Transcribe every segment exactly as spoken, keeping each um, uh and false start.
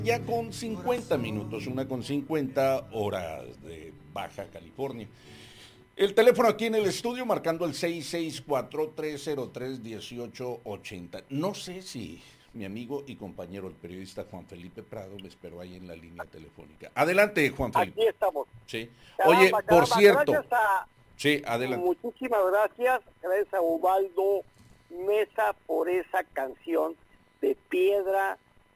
Ya con cincuenta minutos, una con cincuenta horas de Baja California. El teléfono aquí en el estudio marcando el seis seis cuatro, tres cero tres, uno ocho ocho cero. No sé si mi amigo y compañero, el periodista Juan Felipe Prado, me esperó ahí en la línea telefónica. Adelante, Juan Felipe. Aquí estamos. Sí. Oye, Caramba, por caramba, cierto. gracias a... Sí, adelante. Muchísimas gracias, gracias a Ubaldo Mesa por esa canción de piedra,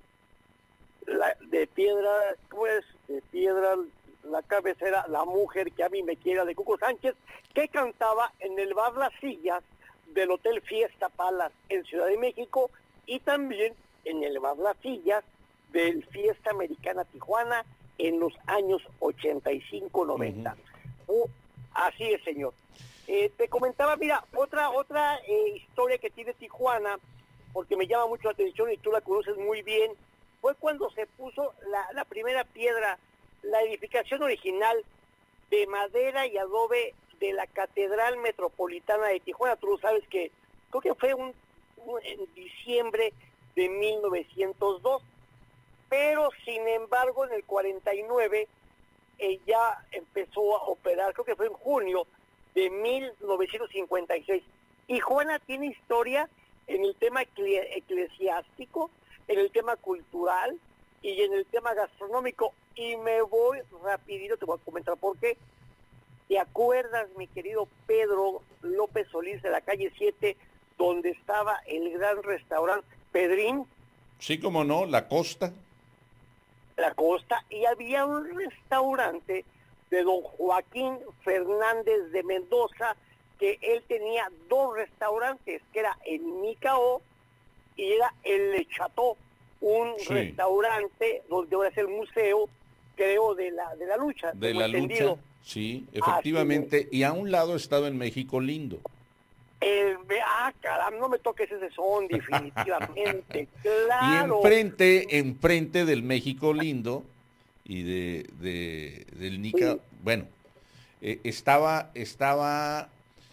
la, de piedra, ¿cómo es? De piedra, la cabecera, la mujer que a mí me quiera, de Cuco Sánchez, que cantaba en el bar Las Sillas del Hotel Fiesta Palace en Ciudad de México y también en el bar Las Sillas del Fiesta Americana Tijuana en los años ochenta y cinco noventa. Uh-huh. Uh, así es, señor. Eh, te comentaba, mira, otra otra eh, historia que tiene Tijuana, porque me llama mucho la atención y tú la conoces muy bien, fue cuando se puso la, la primera piedra, la edificación original de madera y adobe de la Catedral Metropolitana de Tijuana. Tú lo sabes que creo que fue un, un, en diciembre de mil novecientos dos, pero sin embargo en el cuarenta y nueve eh, ya empezó a operar, creo que fue en junio de mil novecientos cincuenta y seis. Y Tijuana tiene historia en el tema eclesiástico, en el tema cultural y en el tema gastronómico. Y me voy rapidito, te voy a comentar por qué. ¿Te acuerdas, mi querido Pedro López Solís, de la calle siete, donde estaba el gran restaurante Pedrín? Sí, como no, La Costa. La Costa, y había un restaurante de don Joaquín Fernández de Mendoza, que él tenía dos restaurantes, que era el Micao y era el Le Chateau, un sí. restaurante donde ahora es el museo, creo, de la de la lucha. De la entendido. lucha, sí, efectivamente, y a un lado estaba en México Lindo. El, ah, caramba, no me toques ese son, definitivamente, claro. Y enfrente, enfrente del México Lindo y de, de del Nica, sí. bueno, eh, estaba, estaba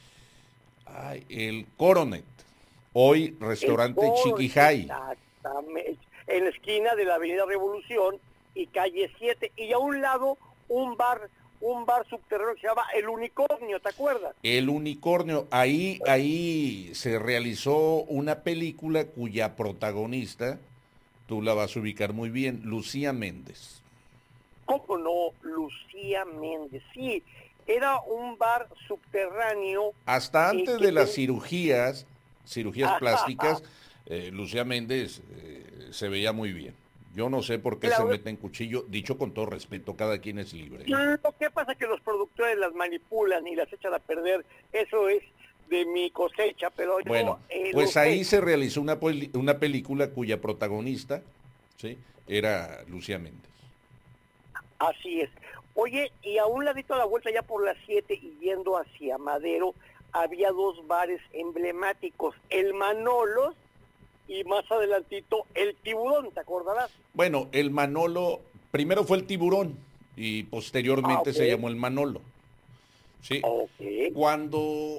ay, el Coronet, hoy restaurante Chiquijay. Exactamente, en la esquina de la Avenida Revolución y calle siete, y a un lado un bar, un bar subterráneo que se llama El Unicornio, ¿te acuerdas? El Unicornio, ahí, ahí se realizó una película cuya protagonista, tú la vas a ubicar muy bien, Lucía Méndez. ¿Cómo no? Lucía Méndez, sí, era un bar subterráneo. Hasta antes eh, de las ten... cirugías, cirugías plásticas, eh, Lucía Méndez eh, se veía muy bien. Yo no sé por qué claro. se mete en cuchillo, dicho con todo respeto, cada quien es libre. Lo que pasa es que los productores las manipulan y las echan a perder, eso es de mi cosecha, pero yo... Bueno, eh, pues ahí sé. se realizó una, una película cuya protagonista, ¿sí?, era Lucía Méndez. Así es. Oye, y a un ladito a la vuelta, ya por las siete y yendo hacia Madero, había dos bares emblemáticos, el Manolos y más adelantito el Tiburón, ¿te acordarás? Bueno, el Manolo, primero fue el Tiburón y posteriormente ah, okay. se llamó el Manolo. Sí. Okay. Cuando,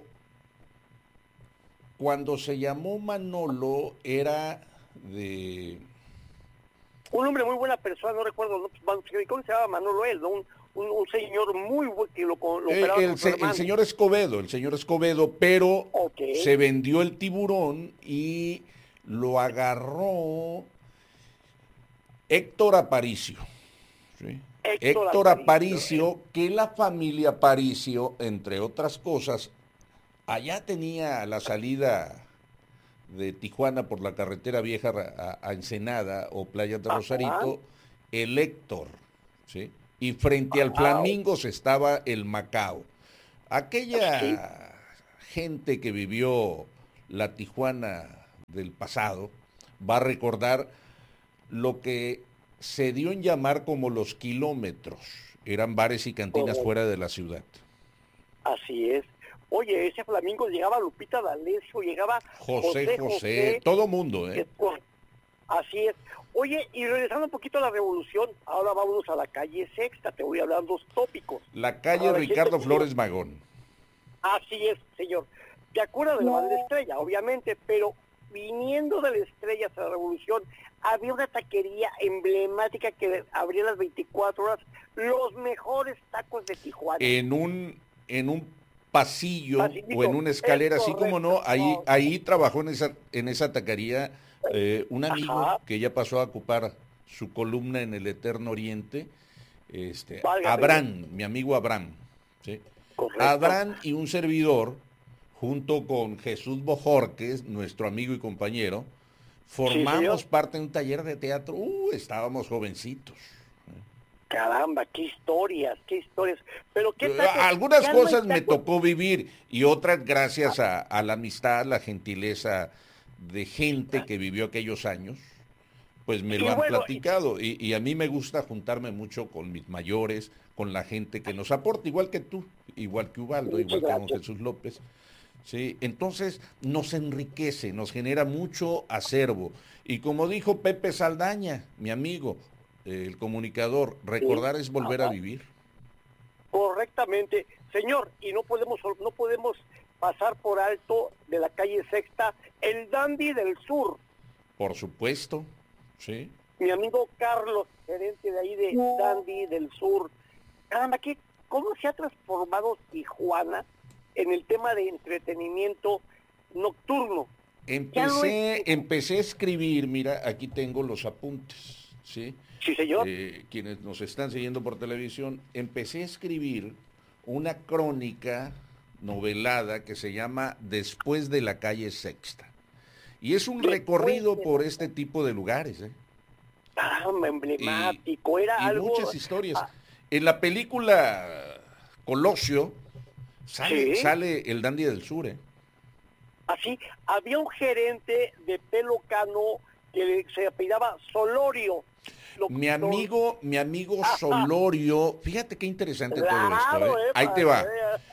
cuando se llamó Manolo era de... Un hombre muy buena persona, no recuerdo, ¿cómo se llamaba Manolo él? ¿No? Un, un, un señor muy bueno que lo, lo eh, operaba el, con su el señor Escobedo, el señor Escobedo, pero okay. se vendió el Tiburón y lo agarró Héctor Aparicio. ¿Sí? Héctor, Héctor Aparicio, Aparicio, que la familia Aparicio, entre otras cosas, allá tenía la salida de Tijuana por la carretera vieja a, a Ensenada o Playa de Rosarito, ajá, el Héctor, ¿sí? Y frente ajá. al Flamingos estaba el Macao. Aquella sí. gente que vivió la Tijuana del pasado va a recordar lo que se dio en llamar como los kilómetros. Eran bares y cantinas oh. fuera de la ciudad. Así es. Oye, ese Flamingo llegaba Lupita D'Alessio, llegaba José José, José todo mundo, ¿eh? Así es. Oye, y regresando un poquito a la Revolución, ahora vámonos a la calle Sexta, te voy a hablar dos tópicos. La calle ahora, Ricardo Flores Magón. Así es, señor. ¿Te acuerdas de la Madre Estrella? Obviamente, pero viniendo de la Estrella hasta la Revolución, había una taquería emblemática que abría las veinticuatro horas, los mejores tacos de Tijuana. En un, en un pasillo Pasillito, o en una escalera, así como no, ahí, ahí trabajó en esa, en esa taquería eh, un amigo Ajá. que ya pasó a ocupar su columna en el Eterno Oriente, este, Abraham, mi amigo Abraham, ¿sí? Abraham y un servidor, junto con Jesús Bojorques, nuestro amigo y compañero, formamos sí, parte de un taller de teatro. Uh, estábamos jovencitos. Caramba, qué historias, qué historias. Pero qué tal, algunas cosas me tocó vivir y otras gracias a, a la amistad, la gentileza de gente que vivió aquellos años, pues me lo han bueno, platicado. Y, y a mí me gusta juntarme mucho con mis mayores, con la gente que nos aporta, igual que tú, igual que Ubaldo, igual que don Jesús López. Sí, entonces nos enriquece, nos genera mucho acervo. Y como dijo Pepe Saldaña, mi amigo, eh, el comunicador, recordar sí. es volver Ajá. a vivir. Correctamente, señor, y no podemos no podemos pasar por alto de la calle Sexta, el Dandy del Sur. Por supuesto, sí. Mi amigo Carlos, gerente de ahí de Dandy del Sur. Caramba, ¿qué, ¿cómo se ha transformado Tijuana en el tema de entretenimiento nocturno? Empecé, es... empecé a escribir, mira, aquí tengo los apuntes, ¿sí? Sí, señor. Eh, quienes nos están siguiendo por televisión, empecé a escribir una crónica novelada que se llama Después de la calle Sexta. Y es un Después recorrido de... por este tipo de lugares, ¿eh? Ah, emblemático, y, era y algo... muchas historias. Ah. En la película Colosio sale, ¿Sí? sale el Dandy del Sur, ¿eh? Así, había un gerente de pelo cano que se apellidaba Solorio. Lo, mi amigo, mi amigo Solorio, fíjate qué interesante claro, todo esto, ¿eh? Ahí te va.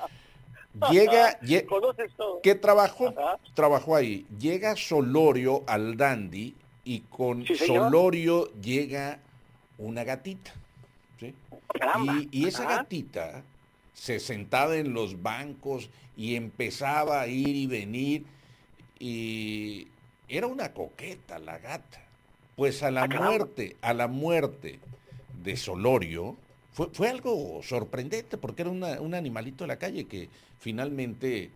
Llega, llega ¿qué trabajó? Ajá. Trabajó ahí. Llega Solorio al Dandy y con ¿Sí, Solorio llega una gatita, ¿sí? Y, y esa Ajá. gatita se sentaba en los bancos y empezaba a ir y venir y era una coqueta la gata. Pues a la muerte, a la muerte de Solorio, fue, fue algo sorprendente porque era una, un animalito de la calle que finalmente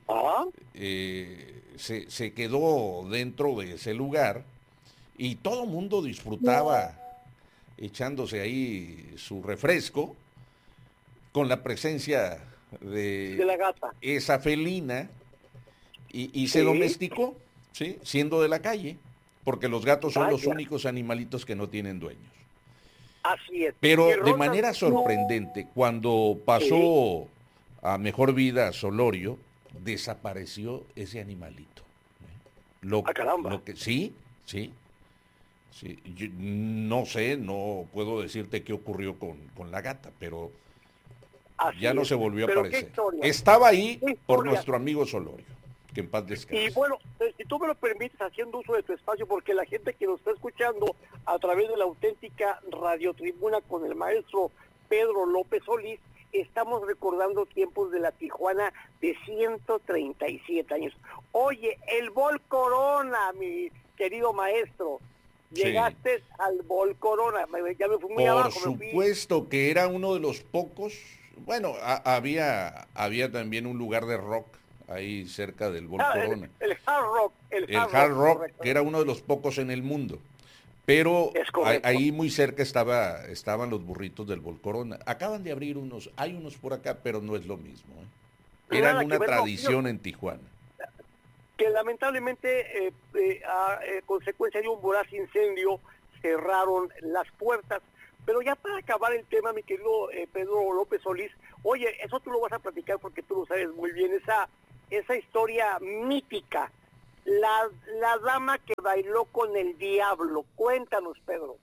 eh, se, se quedó dentro de ese lugar y todo el mundo disfrutaba echándose ahí su refresco con la presencia de, de la gata. Esa felina y, y se ¿Sí? domesticó, ¿sí? Siendo de la calle. Porque los gatos son Vaya. los únicos animalitos que no tienen dueños. Así es. Pero de Ronald, manera sorprendente, no. cuando pasó ¿Sí? a mejor vida Solorio, desapareció ese animalito. Lo, ah, caramba. Lo que, sí, sí. sí. Yo no sé, no puedo decirte qué ocurrió con, con la gata, pero Así ya no es. se volvió a pero aparecer. Estaba ahí por nuestro amigo Solorio. Que en paz descanse. Y bueno, si tú me lo permites, haciendo uso de tu espacio, porque la gente que nos está escuchando a través de la auténtica radiotribuna con el maestro Pedro López Solís, estamos recordando tiempos de la Tijuana de ciento treinta y siete años. Oye, el Bol Corona, mi querido maestro, llegaste sí. al Bol Corona, ya me fui muy Por abajo. Por supuesto fui... que era uno de los pocos, bueno, a, había, había también un lugar de rock ahí cerca del Bol ah, Corona. El, el hard rock. El, el hard, hard rock, rock que era uno de los pocos en el mundo. Pero ahí muy cerca estaba, estaban los burritos del Bol Corona. Acaban de abrir unos, hay unos por acá, pero no es lo mismo. ¿eh? Eran Nada una ver, tradición no, en Tijuana. Que lamentablemente, eh, eh, a eh, consecuencia de un voraz incendio, cerraron las puertas. Pero ya para acabar el tema, mi querido eh, Pedro López Solís, oye, eso tú lo vas a platicar porque tú lo sabes muy bien, esa, esa historia mítica, la, la dama que bailó con el diablo. Cuéntanos, Pedro.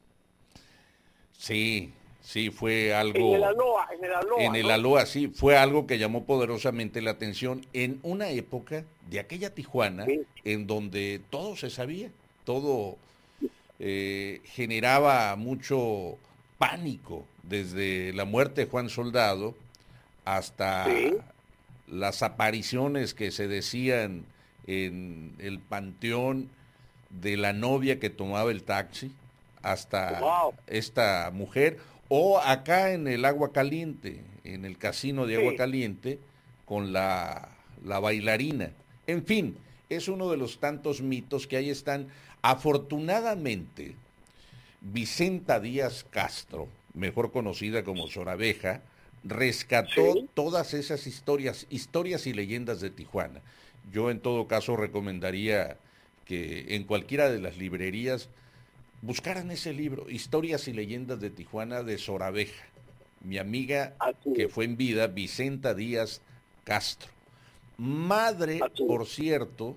Sí, sí, fue algo... En el Aloha, en el Aloha. En el ¿no? Aloha, sí, fue algo que llamó poderosamente la atención en una época de aquella Tijuana sí. en donde todo se sabía, todo eh, generaba mucho pánico, desde la muerte de Juan Soldado hasta ¿Sí? las apariciones que se decían en el Panteón de la novia que tomaba el taxi hasta Wow. esta mujer, o acá en el Agua Caliente, en el casino de Agua Sí. Caliente, con la, la bailarina. En fin, es uno de los tantos mitos que ahí están. Afortunadamente, Vicenta Díaz Castro, mejor conocida como Sorabeja, rescató Sí. todas esas historias, historias y leyendas de Tijuana. Yo en todo caso recomendaría que en cualquiera de las librerías buscaran ese libro, Historias y Leyendas de Tijuana, de Sorabeja, mi amiga Así que es. fue en vida, Vicenta Díaz Castro. Madre, Así es. por cierto,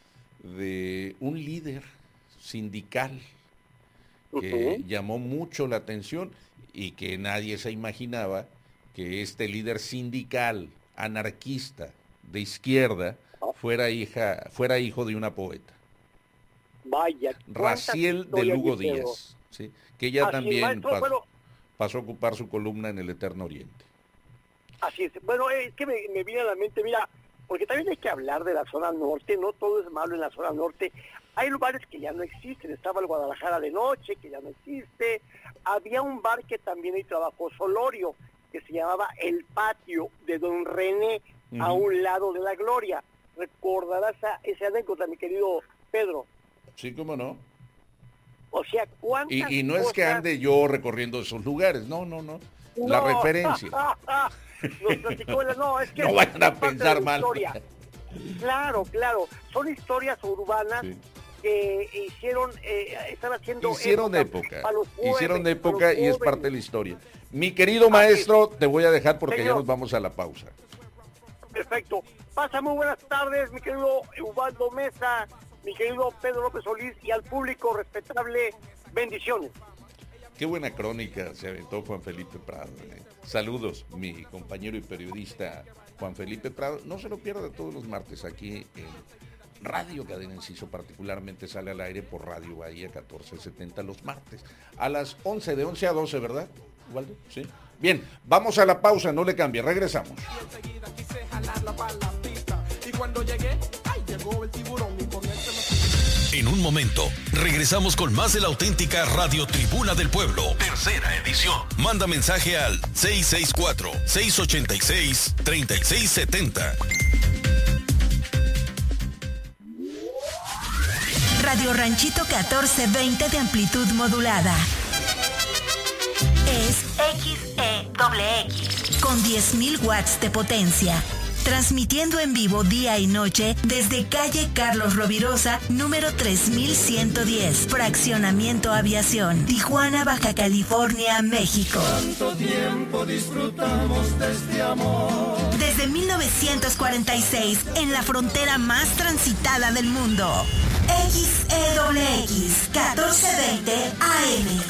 de un líder sindical que Ujú. llamó mucho la atención y que nadie se imaginaba que este líder sindical, anarquista, de izquierda, fuera hija, fuera hijo de una poeta, Vaya. cuántas Raciel de historias, Lugo mi Pedro. Díaz, ¿sí? Que ella Así, también maestro, pas- bueno, pasó a ocupar su columna en el Eterno Oriente. así es. Bueno, es que me, me viene a la mente, mira, porque también hay que hablar de la zona norte, no todo es malo en la zona norte. Hay lugares que ya no existen, estaba el Guadalajara de noche, que ya no existe. Había un bar que también ahí trabajó Solorio, que se llamaba El Patio de Don René, a Ujú. un lado de la Gloria. Recordarás a esa anécdota, mi querido Pedro. Sí, cómo no. O sea, cuántas Y, y no es que cosas- ande yo recorriendo esos lugares, no, no, no. La No. referencia. Nuestra psicóloga, no, es que No vayan a es parte de pensar la mal. historia. Claro, claro. Son historias urbanas Sí. que hicieron, eh, están haciendo Hicieron época, para los jóvenes, hicieron para época los y es jóvenes. parte de la historia. Mi querido maestro, te voy a dejar porque ya Señor. nos vamos a la pausa. Perfecto. Pasa muy buenas tardes, mi querido Ubaldo Mesa, mi querido Pedro López Solís, y al público respetable, bendiciones. Qué buena crónica se aventó Juan Felipe Prado. eh. Saludos, mi compañero y periodista Juan Felipe Prado. No se lo pierda todos los martes aquí en Radio Cadena Enciso, particularmente sale al aire por Radio Bahía catorce setenta los martes. A las once, de once a doce, ¿verdad, Waldo? Sí. Bien, vamos a la pausa, no le cambie, regresamos. En un momento, regresamos con más de la auténtica Radio Tribuna del Pueblo, tercera edición. Manda mensaje al seis seis cuatro, seis ocho seis, tres seis siete cero. Radio Ranchito catorce veinte de amplitud modulada. Es X E X con diez mil watts de potencia. Transmitiendo en vivo día y noche desde calle Carlos Rovirosa, número tres mil ciento diez, Fraccionamiento Aviación, Tijuana, Baja California, México. Tanto tiempo disfrutamos de este amor. Desde mil novecientos cuarenta y seis, en la frontera más transitada del mundo. X E X, catorce veinte A M.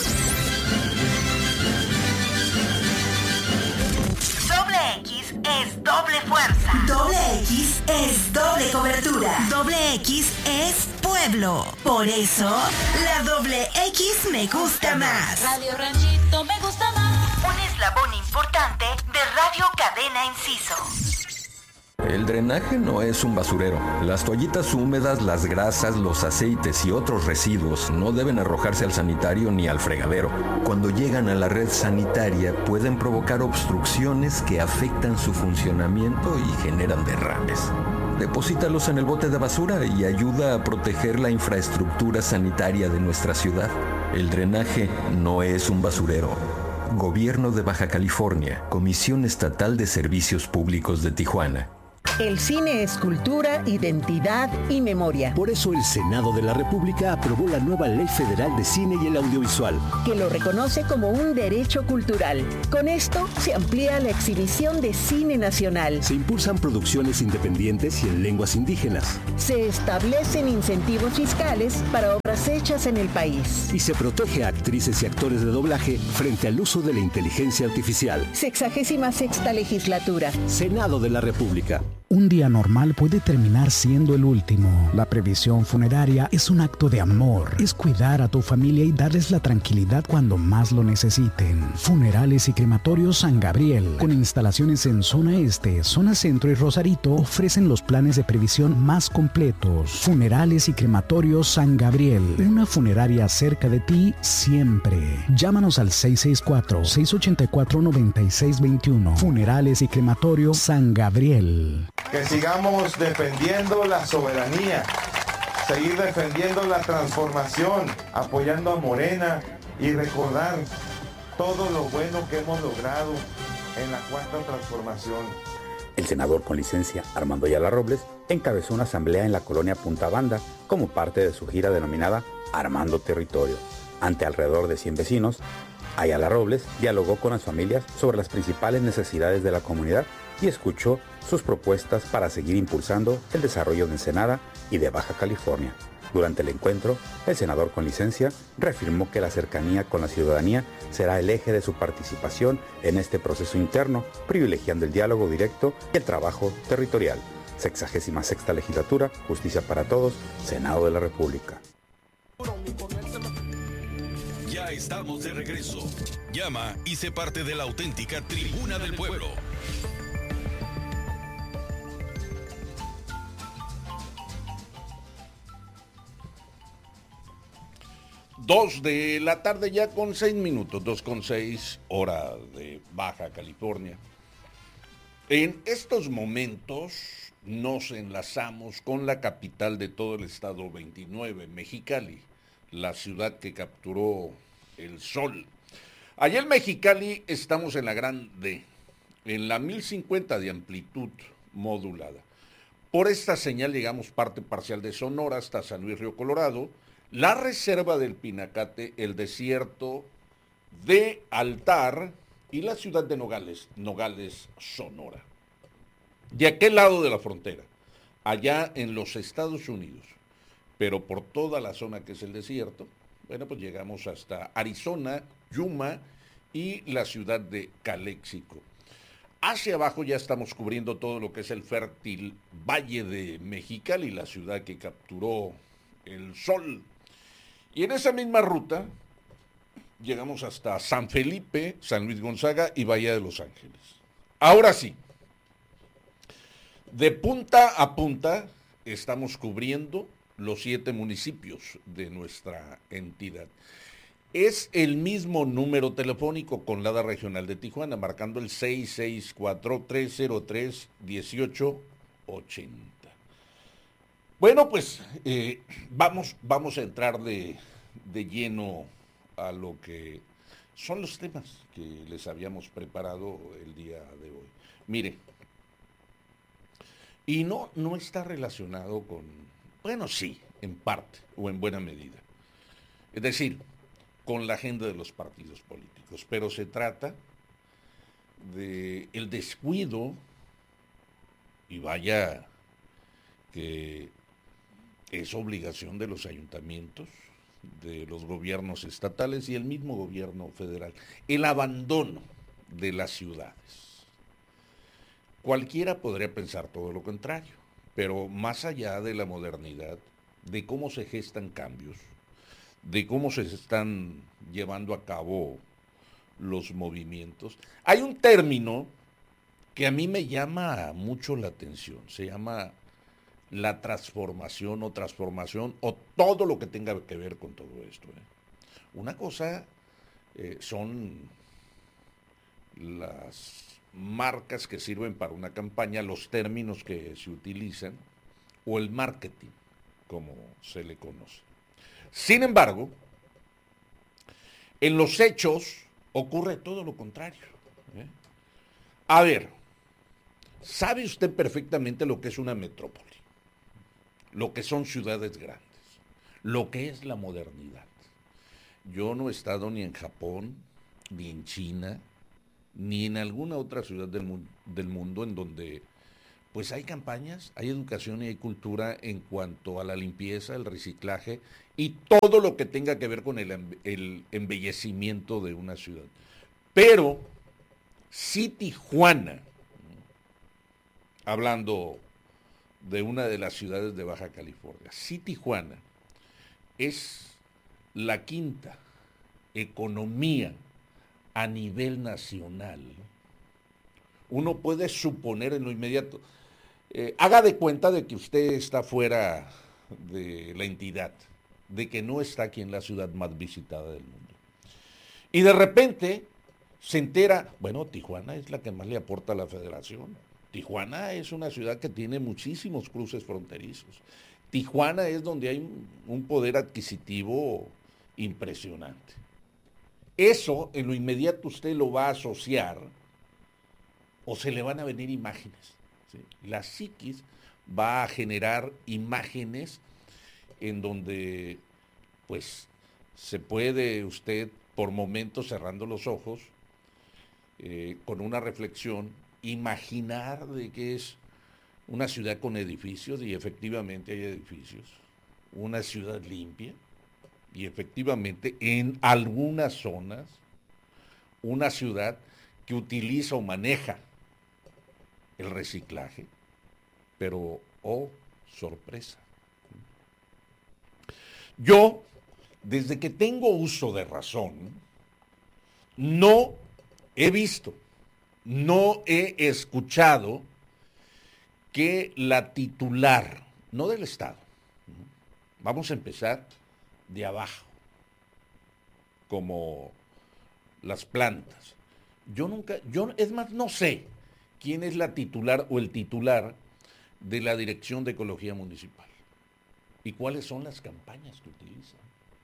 Doble X es doble fuerza. Doble X es doble cobertura. Doble X es pueblo. Por eso, la doble X me gusta más. Radio Ranchito me gusta más. Un eslabón importante de Radio Cadena Enciso. El drenaje no es un basurero. Las toallitas húmedas, las grasas, los aceites y otros residuos no deben arrojarse al sanitario ni al fregadero. Cuando llegan a la red sanitaria pueden provocar obstrucciones que afectan su funcionamiento y generan derrames. Deposítalos en el bote de basura y ayuda a proteger la infraestructura sanitaria de nuestra ciudad. El drenaje no es un basurero. Gobierno de Baja California, Comisión Estatal de Servicios Públicos de Tijuana. El cine es cultura, identidad y memoria. Por eso el Senado de la República aprobó la nueva Ley Federal de Cine y el Audiovisual, que lo reconoce como un derecho cultural. Con esto se amplía la exhibición de cine nacional. se impulsan producciones independientes y en lenguas indígenas, Se establecen incentivos fiscales para obras hechas en el país. y se protege a actrices y actores de doblaje frente al uso de la inteligencia artificial. Sexagésima sexta legislatura. Senado de la República. Un día normal puede terminar siendo el último. La previsión funeraria es un acto de amor. Es cuidar a tu familia y darles la tranquilidad cuando más lo necesiten. Funerales y Crematorios San Gabriel, con instalaciones en zona este, zona centro y Rosarito, ofrecen los planes de previsión más completos. Funerales y Crematorios San Gabriel, una funeraria cerca de ti siempre. Llámanos al seis seis cuatro, seis ocho cuatro, nueve seis dos uno. Funerales y Crematorios San Gabriel. Que sigamos defendiendo la soberanía, seguir defendiendo la transformación, apoyando a Morena y recordar todo lo bueno que hemos logrado en la cuarta transformación. El senador con licencia Armando Ayala Robles encabezó una asamblea en la colonia Punta Banda como parte de su gira denominada Armando Territorio. Ante alrededor de cien vecinos, Ayala Robles dialogó con las familias sobre las principales necesidades de la comunidad y escuchó sus propuestas para seguir impulsando el desarrollo de Ensenada y de Baja California. Durante el encuentro, el senador con licencia reafirmó que la cercanía con la ciudadanía será el eje de su participación en este proceso interno, privilegiando el diálogo directo y el trabajo territorial. Sexagésima sexta legislatura, Justicia para Todos, Senado de la República. Ya estamos de regreso. Llama y sé parte de la auténtica Tribuna del Pueblo. Dos de la tarde ya con seis minutos, dos con seis, hora de Baja California. En estos momentos nos enlazamos con la capital de todo el estado veintinueve, Mexicali, la ciudad que capturó el sol. Allá en Mexicali estamos en la Gran D, en la mil cincuenta de amplitud modulada. Por esta señal llegamos parte parcial de Sonora hasta San Luis Río Colorado, la reserva del Pinacate, el desierto de Altar y la ciudad de Nogales, Nogales, Sonora. De aquel lado de la frontera, allá en los Estados Unidos, pero por toda la zona que es el desierto, bueno, pues llegamos hasta Arizona, Yuma y la ciudad de Calexico. Hacia abajo ya estamos cubriendo todo lo que es el fértil Valle de Mexicali, la ciudad que capturó el sol. Y en esa misma ruta llegamos hasta San Felipe, San Luis Gonzaga y Bahía de Los Ángeles. Ahora sí, de punta a punta estamos cubriendo los siete municipios de nuestra entidad. Es el mismo número telefónico con la regional de Tijuana, marcando el seis seis cuatro, tres cero tres, uno ocho ocho cero. Bueno, pues eh, vamos, vamos a entrar de, de lleno a lo que son los temas que les habíamos preparado el día de hoy. Mire, y no, no está relacionado con, bueno, sí, en parte o en buena medida. Es decir, con la agenda de los partidos políticos, pero se trata de el descuido, y vaya que es obligación de los ayuntamientos, de los gobiernos estatales y el mismo gobierno federal, el abandono de las ciudades. Cualquiera podría pensar todo lo contrario, pero más allá de la modernidad, de cómo se gestan cambios, de cómo se están llevando a cabo los movimientos, hay un término que a mí me llama mucho la atención, se llama la transformación o transformación o todo lo que tenga que ver con todo esto. ¿eh? Una cosa eh, son las marcas que sirven para una campaña, los términos que se utilizan o el marketing, como se le conoce. Sin embargo, en los hechos ocurre todo lo contrario. ¿eh? A ver, ¿sabe usted perfectamente lo que es una metrópoli? Lo que son ciudades grandes, lo que es la modernidad. Yo no he estado ni en Japón, ni en China, ni en alguna otra ciudad del, mu- del mundo en donde pues hay campañas, hay educación y hay cultura en cuanto a la limpieza, el reciclaje y todo lo que tenga que ver con el, el embellecimiento de una ciudad. Pero si Tijuana, hablando de una de las ciudades de Baja California. Sí, Tijuana es la quinta economía a nivel nacional. Uno puede suponer en lo inmediato, eh, haga de cuenta de que usted está fuera de la entidad, de que no está aquí en la ciudad más visitada del mundo. Y de repente se entera, bueno, Tijuana es la que más le aporta a la federación. Tijuana es una ciudad que tiene muchísimos cruces fronterizos. Tijuana es donde hay un poder adquisitivo impresionante. Eso en lo inmediato usted lo va a asociar o se le van a venir imágenes, ¿sí? La psiquis va a generar imágenes en donde pues se puede usted por momentos cerrando los ojos eh, con una reflexión imaginar de que es una ciudad con edificios, y efectivamente hay edificios, una ciudad limpia, y efectivamente en algunas zonas, una ciudad que utiliza o maneja el reciclaje, pero, oh, sorpresa. Yo, desde que tengo uso de razón, no he visto, no he escuchado que la titular, no del Estado, vamos a empezar de abajo, como las plantas. Yo nunca, yo es más, no sé quién es la titular o el titular de la Dirección de Ecología Municipal y cuáles son las campañas que utilizan.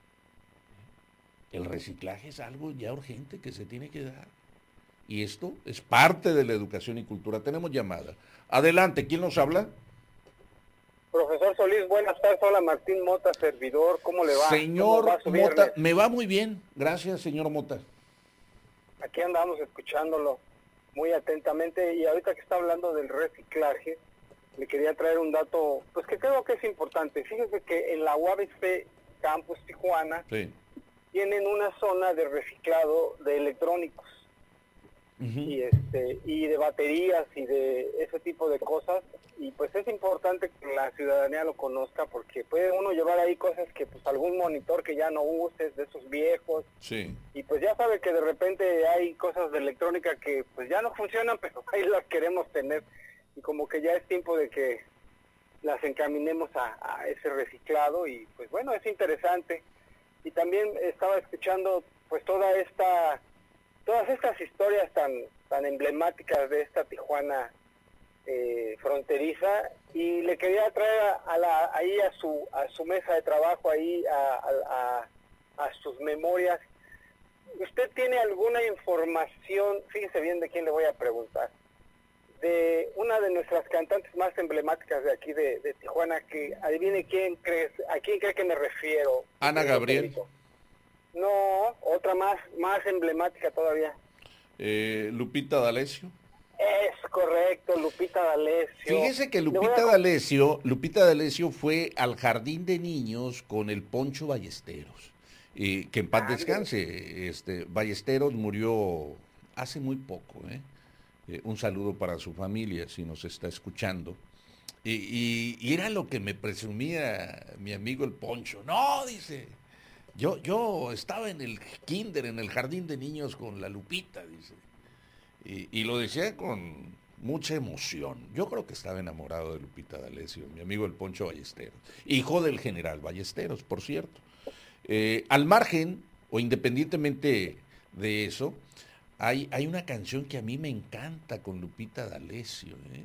El reciclaje es algo ya urgente que se tiene que dar. Y esto es parte de la educación y cultura. Tenemos llamada. Adelante, ¿quién nos habla? Profesor Solís, buenas tardes. Hola, Martín Mota, servidor. ¿Cómo le va? Señor va Mota, me va muy bien. Gracias, señor Mota. Aquí andamos escuchándolo muy atentamente. Y ahorita que está hablando del reciclaje, le quería traer un dato, pues que creo que es importante. Fíjese que en la U A B C Campus Tijuana sí. tienen una zona de reciclado de electrónicos. Uh-huh. y este y de baterías y de ese tipo de cosas, y pues es importante que la ciudadanía lo conozca, porque puede uno llevar ahí cosas que pues algún monitor que ya no uses, de esos viejos, sí. y pues ya sabe que de repente hay cosas de electrónica que pues ya no funcionan, pero ahí las queremos tener, y como que ya es tiempo de que las encaminemos a, a ese reciclado, y pues bueno, es interesante. Y también estaba escuchando pues toda esta todas estas historias tan tan emblemáticas de esta Tijuana eh, fronteriza, y le quería traer a, a la ahí a su a su mesa de trabajo, ahí a, a, a, a sus memorias. ¿Usted tiene alguna información? Fíjese bien de quién le voy a preguntar. De una de nuestras cantantes más emblemáticas de aquí de, de Tijuana, que adivine quién cree, a quién cree que me refiero. Ana Gabriel. No, otra más, más emblemática todavía. Eh, Lupita D'Alessio. Es correcto, Lupita D'Alessio. Fíjese que Lupita a... D'Alessio, Lupita D'Alessio fue al jardín de niños con el Poncho Ballesteros. Eh, que en paz descanse. Este, Ballesteros murió hace muy poco. ¿eh? Eh, un saludo para su familia, si nos está escuchando. Y, y, y era lo que me presumía mi amigo el Poncho. No, dice... Yo, yo estaba en el kinder, en el jardín de niños con la Lupita, dice. Y, y lo decía con mucha emoción. Yo creo que estaba enamorado de Lupita D'Alessio, mi amigo el Poncho Ballesteros. Hijo del general Ballesteros, por cierto. Eh, al margen, o independientemente de eso, hay, hay una canción que a mí me encanta con Lupita D'Alessio. ¿eh?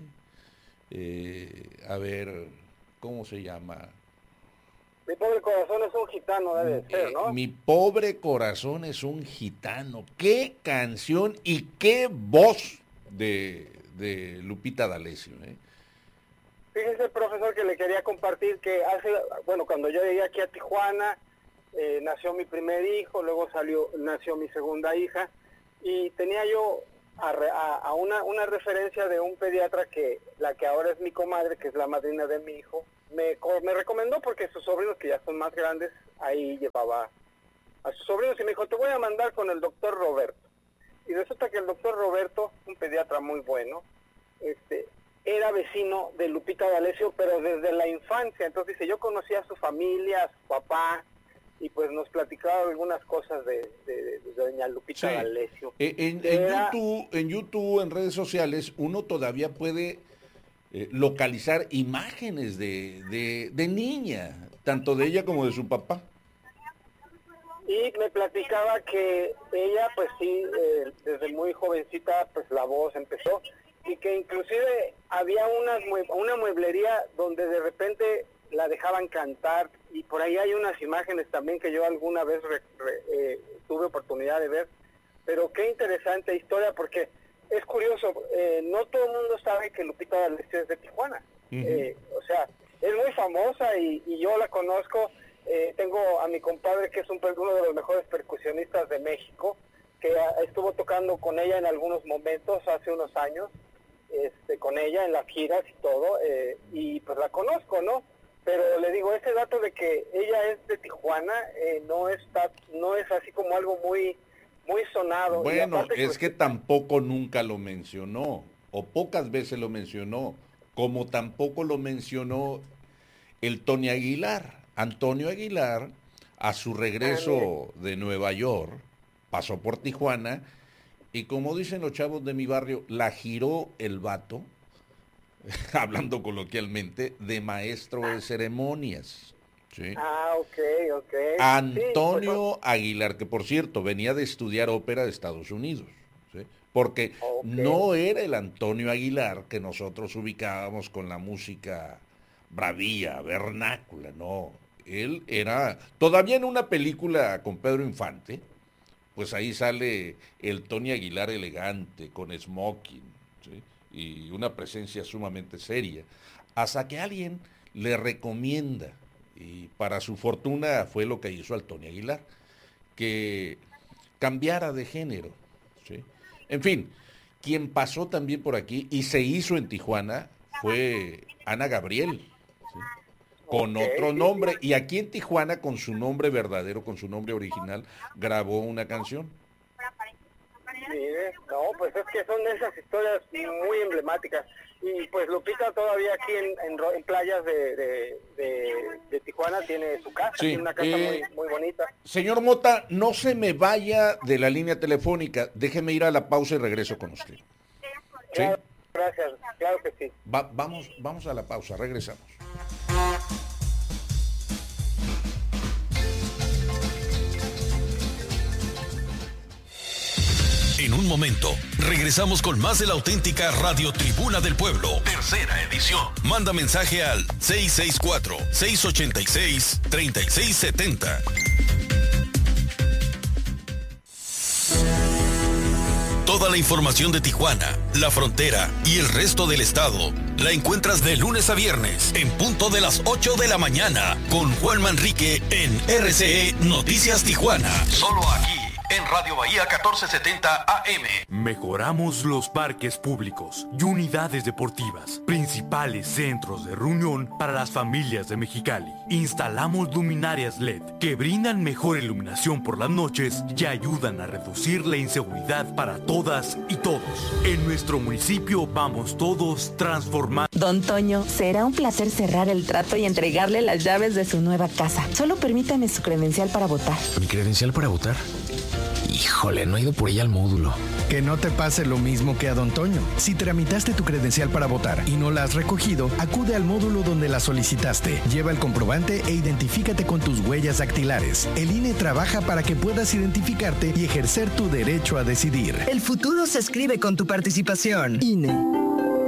Eh, a ver, ¿cómo se llama? Mi pobre corazón es un gitano, debe ser, ¿no? Mi pobre corazón es un gitano. ¡Qué canción y qué voz de, de Lupita D'Alessio! ¿eh? Fíjese, profesor, que le quería compartir que hace, bueno, cuando yo llegué aquí a Tijuana, eh, nació mi primer hijo, luego salió, nació mi segunda hija, y tenía yo a, a, a una, una referencia de un pediatra que, la que ahora es mi comadre, que es la madrina de mi hijo, Me, me recomendó, porque sus sobrinos, que ya son más grandes, ahí llevaba a sus sobrinos, y me dijo, te voy a mandar con el doctor Roberto. Y resulta que el doctor Roberto, un pediatra muy bueno, este era vecino de Lupita D'Alessio, pero desde la infancia. Entonces dice, yo conocía a su familia, a su papá, y pues nos platicaba algunas cosas de, de, de, de doña Lupita sí. D'Alessio. En, en, era... YouTube, en YouTube, en redes sociales, uno todavía puede eh, localizar imágenes de, de, de niña, tanto de ella como de su papá. Y me platicaba que ella, pues sí, eh, desde muy jovencita, pues la voz empezó, y que inclusive había una, una mueblería donde de repente la dejaban cantar, y por ahí hay unas imágenes también que yo alguna vez re, re, eh, tuve oportunidad de ver, pero qué interesante historia, porque es curioso, eh, no todo el mundo sabe que Lupita D'Alessio es de Tijuana, uh-huh. eh, o sea, es muy famosa y, y yo la conozco, eh, tengo a mi compadre que es un, uno de los mejores percusionistas de México, que a, estuvo tocando con ella en algunos momentos hace unos años, este, con ella en las giras y todo, eh, y pues la conozco, ¿no? Pero le digo, ese dato de que ella es de Tijuana eh, no está, no es así como algo muy, muy sonado. Bueno, aparte, es pues, que tampoco nunca lo mencionó, o pocas veces lo mencionó, como tampoco lo mencionó el Tony Aguilar. Antonio Aguilar, a su regreso de Nueva York, pasó por Tijuana, y como dicen los chavos de mi barrio, la giró el vato, hablando coloquialmente, de maestro de ceremonias. ¿Sí? Ah, ok, ok. Antonio sí, pues, Aguilar, que por cierto venía de estudiar ópera de Estados Unidos, ¿sí? Porque okay. no era el Antonio Aguilar que nosotros ubicábamos con la música bravía, vernácula, no. Él era, todavía en una película con Pedro Infante, pues ahí sale el Tony Aguilar elegante, con smoking, ¿sí? Y una presencia sumamente seria, hasta que alguien le recomienda, y para su fortuna fue lo que hizo al Tony Aguilar, que cambiara de género, ¿sí? En fin, quien pasó también por aquí y se hizo en Tijuana fue Ana Gabriel, ¿sí? Con okay. otro nombre, y aquí en Tijuana con su nombre verdadero, con su nombre original, grabó una canción. Mire, no, pues es que son esas historias muy emblemáticas. Y pues Lupita todavía aquí en, en, en playas de, de, de, de Tijuana tiene su casa, sí, tiene una casa eh, muy, muy bonita. Señor Mota, no se me vaya de la línea telefónica, déjeme ir a la pausa y regreso con usted. ¿Sí? Claro, gracias, claro que sí. Va, vamos, vamos a la pausa, regresamos. En un momento, regresamos con más de la auténtica Radio Tribuna del Pueblo, tercera edición. Manda mensaje al seis seis cuatro, seis ocho seis, tres seis siete cero. Toda la información de Tijuana, la frontera y el resto del estado la encuentras de lunes a viernes en punto de las ocho de la mañana con Juan Manrique en R C E Noticias Tijuana. Solo aquí en Radio Bahía catorce setenta A M. Mejoramos los parques públicos y unidades deportivas, principales centros de reunión para las familias de Mexicali. Instalamos luminarias L E D que brindan mejor iluminación por las noches y ayudan a reducir la inseguridad para todas y todos. En nuestro municipio vamos todos transformando. Don Toño, será un placer cerrar el trato y entregarle las llaves de su nueva casa. Solo permítame su credencial para votar. ¿Mi credencial para votar? Híjole, no he ido por ella al módulo. Que no te pase lo mismo que a Don Toño. Si tramitaste tu credencial para votar y no la has recogido, acude al módulo donde la solicitaste. Lleva el comprobante e identifícate con tus huellas dactilares. El I N E trabaja para que puedas identificarte y ejercer tu derecho a decidir. El futuro se escribe con tu participación. I N E.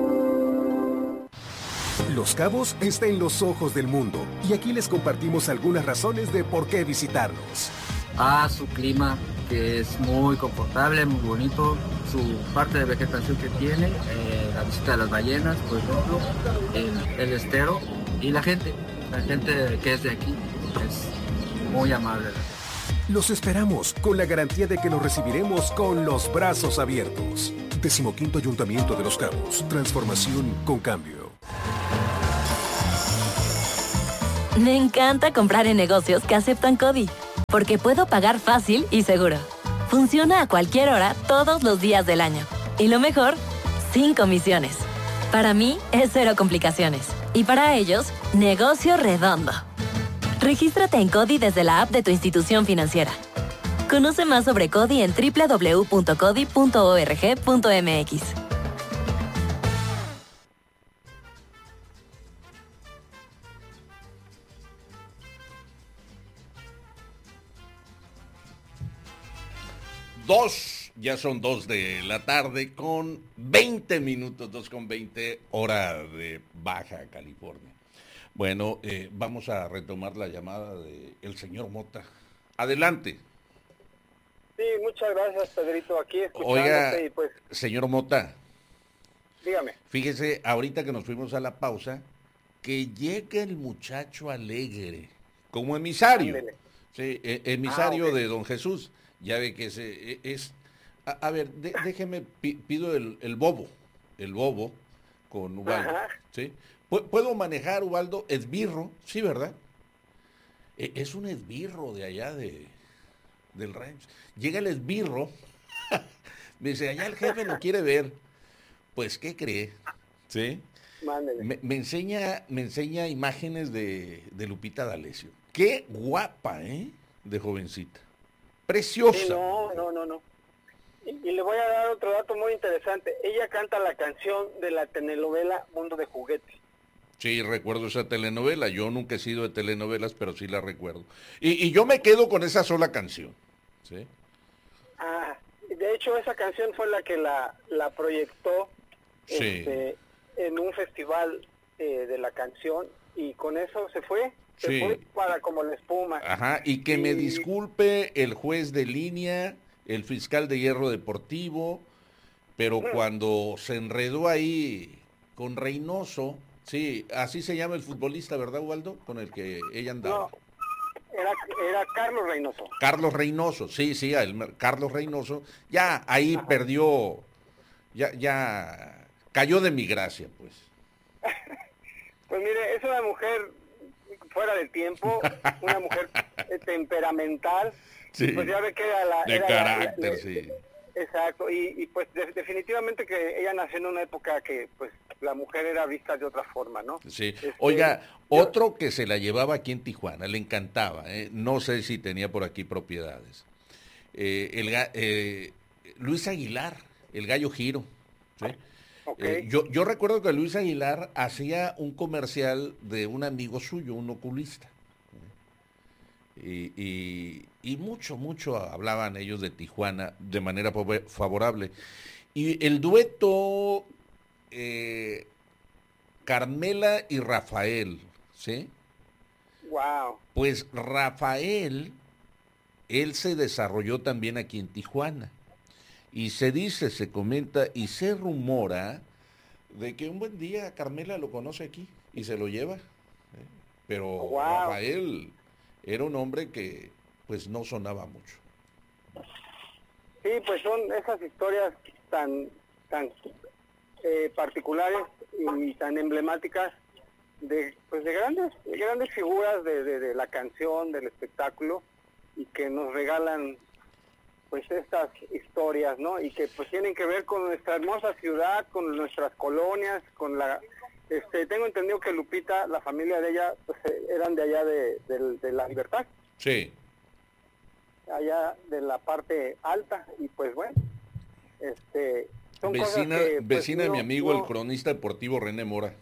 Los Cabos está en los ojos del mundo y aquí les compartimos algunas razones de por qué visitarnos. Ah, su clima, que es muy confortable, muy bonito, su parte de vegetación que tiene, eh, la visita de las ballenas, por ejemplo, el, el estero y la gente, la gente que es de aquí es muy amable. Los esperamos con la garantía de que los recibiremos con los brazos abiertos. Decimoquinto Ayuntamiento de Los Cabos, transformación con cambio. Me encanta comprar en negocios que aceptan CODI, porque puedo pagar fácil y seguro. Funciona a cualquier hora, todos los días del año. Y lo mejor, sin comisiones. Para mí es cero complicaciones. Y para ellos, negocio redondo. Regístrate en CODI desde la app de tu institución financiera. Conoce más sobre CODI en doble u doble u doble u punto codi punto org punto m x. Dos, ya son dos de la tarde con veinte minutos, dos con veinte, hora de Baja California. Bueno, eh, vamos a retomar la llamada del señor Mota. Adelante. Sí, muchas gracias, Pedrito, aquí escuchándote. Oiga, y pues, señor Mota. Dígame. Fíjese, ahorita que nos fuimos a la pausa, que llega el muchacho alegre, como emisario. Ándele. Sí, eh, emisario ah, okay. de Don Jesús. Ya ve que ese es... A, a ver, de, déjeme, pi, pido el, el bobo, el bobo con Ubaldo, Ajá. ¿sí? ¿Puedo manejar, Ubaldo, esbirro? Sí, ¿verdad? E, es un esbirro de allá de, del rancho. Llega el esbirro, me dice, allá el jefe lo quiere ver. Pues, ¿qué cree? ¿Sí? Me, me, enseña, me enseña imágenes de, de Lupita D'Alessio. Qué guapa, ¿eh? De jovencita. Preciosa. Sí, no, no, no, no. Y, y le voy a dar otro dato muy interesante. Ella canta la canción de la telenovela Mundo de Juguetes. Sí, recuerdo esa telenovela. Yo nunca he sido de telenovelas, pero sí la recuerdo. Y, y yo me quedo con esa sola canción. ¿Sí? Ah, de hecho esa canción fue la que la, la proyectó sí. este, en un festival eh, de la canción y con eso se fue. Se sí. fue para como la espuma. Ajá, y que y... me disculpe el juez de línea, el fiscal de hierro deportivo, pero mm. cuando se enredó ahí con Reynoso, sí, así se llama el futbolista, ¿verdad, Ubaldo? Con el que ella andaba. No, era, era Carlos Reynoso. Carlos Reynoso, sí, sí, el, Carlos Reynoso, ya ahí Ajá. perdió, ya, ya cayó de mi gracia, pues. Pues mire, es una mujer fuera de tiempo, una mujer temperamental, sí. pues ya ve que era la... De era carácter, la, la, sí. Exacto, y, y pues de, definitivamente que ella nació en una época que pues la mujer era vista de otra forma, ¿no? Sí, este, oiga, yo... otro que se la llevaba aquí en Tijuana, le encantaba, ¿eh? No sé si tenía por aquí propiedades. Eh, el, eh, Luis Aguilar, el Gallo Giro, ¿sí? Okay. Eh, yo, yo recuerdo que Luis Aguilar hacía un comercial de un amigo suyo, un oculista. Y, y, y mucho, mucho hablaban ellos de Tijuana de manera favorable. Y el dueto eh, Carmela y Rafael, ¿sí? Wow. Pues Rafael, él se desarrolló también aquí en Tijuana. Y se dice, se comenta y se rumora de que un buen día Carmela lo conoce aquí y se lo lleva. ¿eh? Pero wow. Rafael era un hombre que pues no sonaba mucho. Sí, pues son esas historias tan, tan eh, particulares y tan emblemáticas de pues de grandes, de grandes figuras de, de, de la canción, del espectáculo y que nos regalan pues estas historias, ¿no? Y que pues tienen que ver con nuestra hermosa ciudad, con nuestras colonias, con la... Este, tengo entendido que Lupita, la familia de ella, pues eran de allá de, de, de La Libertad. Sí. Allá de la parte alta, y pues bueno, este... Son vecina cosas que, pues, vecina no, de mi amigo, no... el cronista deportivo René Mora.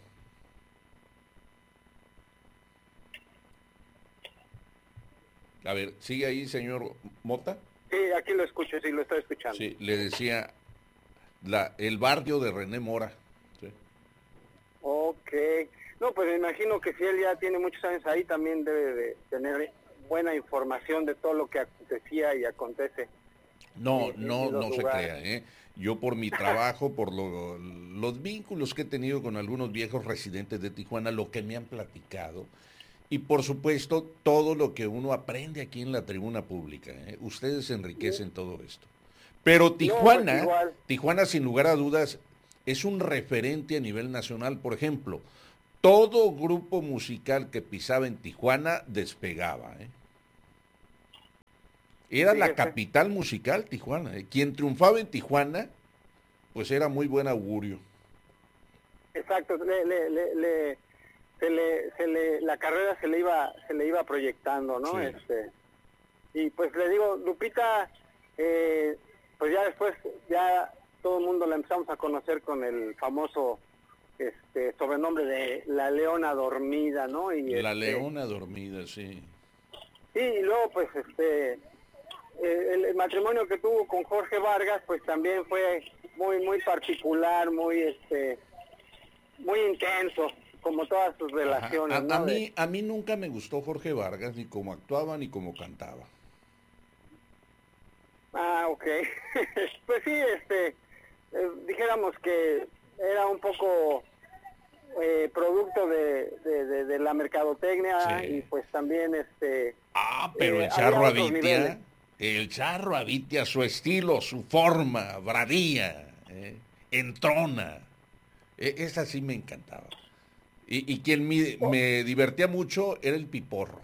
A ver, ¿sigue ahí, señor Mota? Sí, aquí lo escucho, sí, lo estoy escuchando. Sí, le decía, la, el barrio de René Mora. Sí. Ok. No, pues me imagino que si él ya tiene muchos años ahí, también debe de tener buena información de todo lo que acontecía y acontece. No, en, no, en no lugares. Se crea, ¿eh? Yo por mi trabajo, por lo, los vínculos que he tenido con algunos viejos residentes de Tijuana, lo que me han platicado, y por supuesto, todo lo que uno aprende aquí en la tribuna pública. ¿eh? Ustedes enriquecen sí. todo esto. Pero Tijuana, no, pues Tijuana sin lugar a dudas, es un referente a nivel nacional. Por ejemplo, todo grupo musical que pisaba en Tijuana despegaba. ¿eh? Era sí, la capital musical Tijuana. ¿eh? Quien triunfaba en Tijuana, pues era muy buen augurio. Exacto, le, le, le, le, se le, se le, la carrera se le iba, se le iba proyectando, ¿no? Sí. Este, y pues le digo, Lupita, eh, pues ya después, ya todo el mundo la empezamos a conocer con el famoso este sobrenombre de la Leona Dormida, ¿no? Y la este, Leona Dormida, sí. Sí, y luego pues este, eh, el, el matrimonio que tuvo con Jorge Vargas, pues también fue muy, muy particular, muy, este, muy intenso, como todas sus relaciones. A, ¿no? a, mí, a mí nunca me gustó Jorge Vargas, ni cómo actuaba, ni cómo cantaba. Ah, ok. Pues sí, este, eh, dijéramos que era un poco eh, producto de, de, de, de la mercadotecnia, sí. Y pues también este... Ah, pero eh, el Charro Abitia, el Charro Abitia, su estilo, su forma, bravía, eh, entrona, eh, esa sí me encantaba. Y, y quien me, me divertía mucho era el Piporro.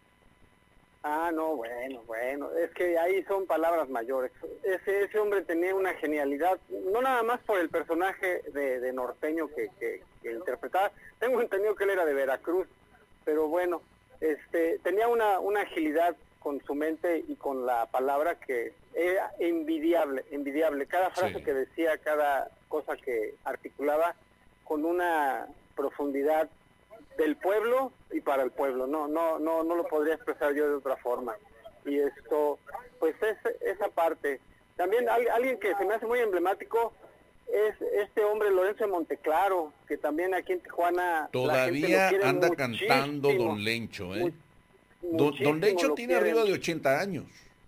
Ah, no, bueno, bueno, es que ahí son palabras mayores. Ese, ese hombre tenía una genialidad, no nada más por el personaje de, de norteño que, que, que interpretaba. Tengo entendido que él era de Veracruz, pero bueno, este, tenía una, una agilidad con su mente y con la palabra que era envidiable, envidiable. Cada frase sí. que decía, cada cosa que articulaba con una profundidad del pueblo y para el pueblo, no no no no lo podría expresar yo de otra forma. Y esto, pues es esa parte. También hay, alguien que se me hace muy emblemático es este hombre Lorenzo de Monteclaro, que también aquí en Tijuana todavía anda muchísimo. Cantando Don Lencho, ¿eh? Don, Don Lencho tiene quieren. Arriba de ochenta años.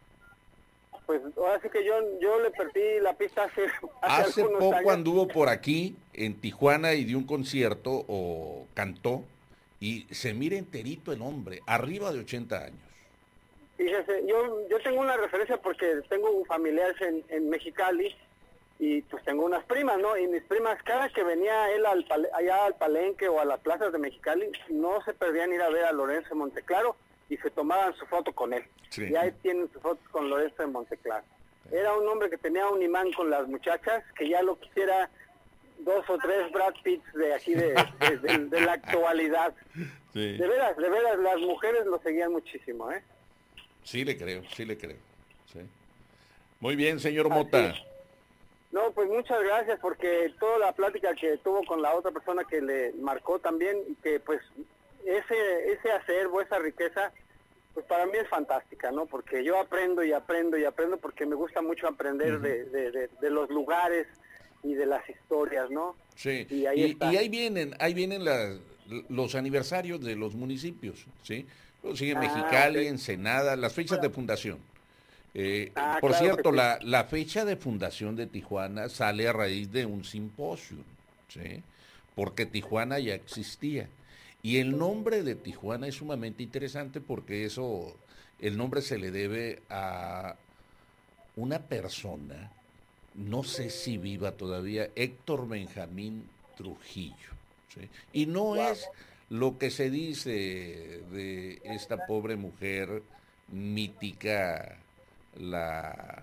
Pues ahora sí que yo, yo le perdí la pista hace, hace, hace poco años. Anduvo por aquí en Tijuana y dio un concierto o cantó y se mira enterito el hombre, arriba de ochenta años. Fíjese, yo, yo tengo una referencia porque tengo familiares en, en Mexicali y pues tengo unas primas, ¿no? Y mis primas, cada que venía él al pale, allá al Palenque o a las plazas de Mexicali, no se perdían ir a ver a Lorenzo de Monteclaro y se tomaban su foto con él. Sí. Y ahí tienen su foto con Lorenzo de Monteclaro. Sí. Era un hombre que tenía un imán con las muchachas, que ya lo quisiera dos o tres Brad Pitts de aquí de, de, de, de la actualidad. Sí. De veras, de veras, las mujeres lo seguían muchísimo, ¿eh? Sí le creo, sí le creo. Sí. Muy bien, señor Mota. Así. No, pues muchas gracias, porque toda la plática que tuvo con la otra persona que le marcó también, y que pues ese ese acervo, esa riqueza, pues para mí es fantástica, ¿no? Porque yo aprendo y aprendo y aprendo porque me gusta mucho aprender uh-huh. de, de, de, de los lugares y de las historias, ¿no? Sí, y ahí, y, está. y ahí vienen, ahí vienen las, los aniversarios de los municipios, ¿sí? Lo sigue ah, Mexicali, okay. Ensenada, las fechas bueno. de fundación. Eh, ah, por claro cierto, sí. la, la fecha de fundación de Tijuana sale a raíz de un simposio, ¿sí? Porque Tijuana ya existía. Y el nombre de Tijuana es sumamente interesante porque eso, el nombre se le debe a una persona, no sé si viva todavía, Héctor Benjamín Trujillo, ¿sí? Y no wow. es lo que se dice de esta pobre mujer mítica, la,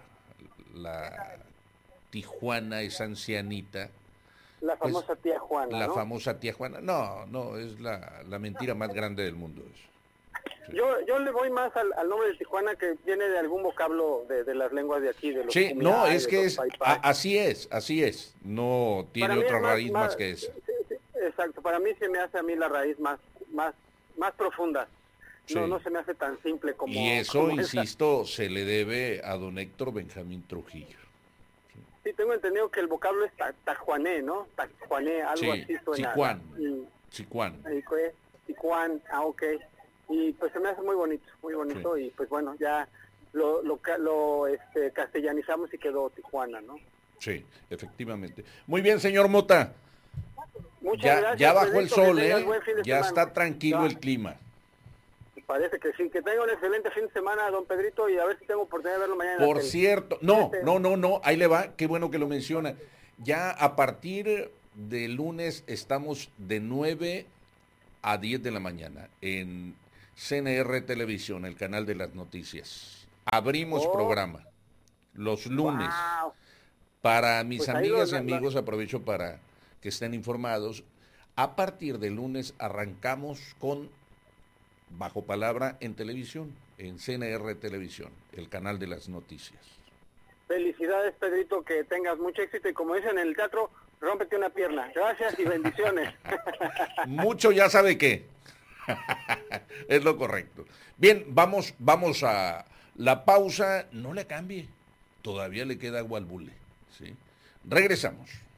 la Tijuana, esa ancianita. La famosa pues, tía Juana, La ¿no? famosa tía Juana. No, no, es la, la mentira más grande del mundo. Eso. Sí. Yo yo le voy más al, al nombre de Tijuana, que viene de algún vocablo de, de las lenguas de aquí, de los Sí, no, es que es, a, así es, así es. No tiene otra más, raíz más, más que esa. Sí, sí, exacto, para mí se me hace a mí la raíz más más más profunda. Sí. No, no se me hace tan simple como... Y eso, como insisto, esa. se le debe a don Héctor Benjamín Trujillo. Sí, tengo entendido que el vocablo es tajuané, ¿no? Tajuané, algo sí, así suena. Chicuán. Chicuán. Chicuán, ah, ok. Y pues se me hace muy bonito, muy bonito. Sí. Y pues bueno, ya lo, lo, lo este, castellanizamos y quedó Tijuana, ¿no? Sí, efectivamente. Muy bien, señor Mota. Muchas ya, gracias. Ya bajó el sol, ¿eh? Ya está tranquilo ya. el clima. Parece que sí, que tenga un excelente fin de semana, don Pedrito, y a ver si tengo oportunidad de verlo mañana. Por cierto, no, no, no, no, ahí le va, qué bueno que lo menciona. Ya a partir de lunes estamos de nueve a diez de la mañana en C N R Televisión, el canal de las noticias. Abrimos oh. programa los lunes. Wow. Para mis pues amigas lo, y amigos, aprovecho para que estén informados. A partir del lunes arrancamos con Bajo Palabra en televisión, en C N R Televisión, el canal de las noticias. Felicidades, Pedrito, que tengas mucho éxito y como dicen en el teatro, rómpete una pierna. Gracias y bendiciones. Mucho ya sabe qué. Es lo correcto. Bien, vamos, vamos a la pausa. No le cambie. Todavía le queda agua al bule, ¿sí? Regresamos.